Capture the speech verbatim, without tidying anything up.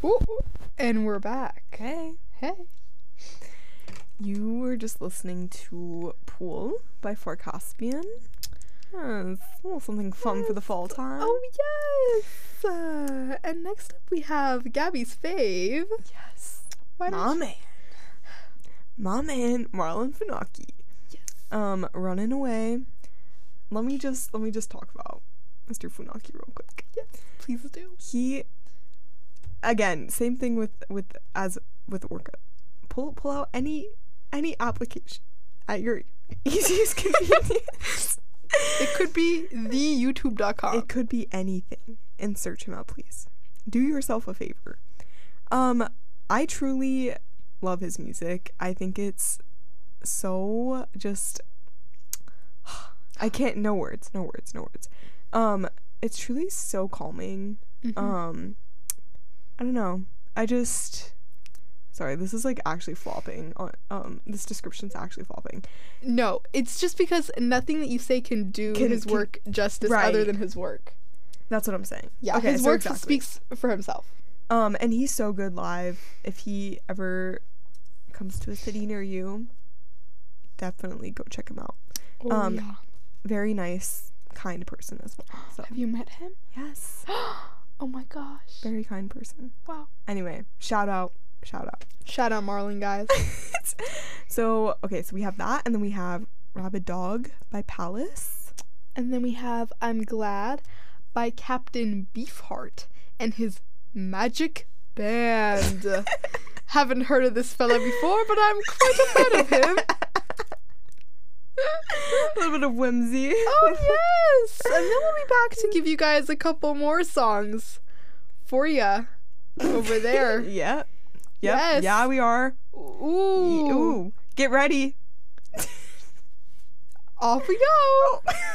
Ooh, and we're back. Hey. Hey. You were just listening to Pool by Four Caspian. Yeah, it's a little something fun Yes. for the fall time. Oh, yes. Uh, and next up we have Gabby's fave. yes. Why My don't you- man. My man, Marlon Funaki. Yes. Um, running away. Let me just let me just talk about Mister Funaki real quick. Yes, please do. He again, same thing with with as with Orca. Pull pull out any any application at your easiest convenience. It could be the youtube dot com. It could be anything. And search him out, please. Do yourself a favor. Um, I truly love his music. I think it's so just I can't no words, no words, no words. Um, it's truly so calming. Mhm. Um, I don't know. I just sorry, this is like actually flopping on um this description's actually flopping. No, it's just because nothing that you say can do Can- his can- work justice right. other than his work. That's what I'm saying. Yeah, Okay, his so work exactly. speaks for himself. Um, and he's so good live. If he ever comes to a city near you, definitely go check him out. Oh, Um, yeah. Very nice, kind person as well. So Have you met him? yes, Oh my gosh. very kind person. Wow. Anyway, shout out, shout out. Shout out Marlon, guys. So okay, so we have that, and then we have Rabid Dog by Palace. And then we have I'm Glad by Captain Beefheart and his Magic Band. Haven't heard of this fella before, but I'm quite a fan of him. A little bit of whimsy. Oh, yes. And then we'll be back to give you guys a couple more songs for ya over there. Yeah. Yep. Yes. Yeah, we are. Ooh. Ooh. Get ready. Off we go.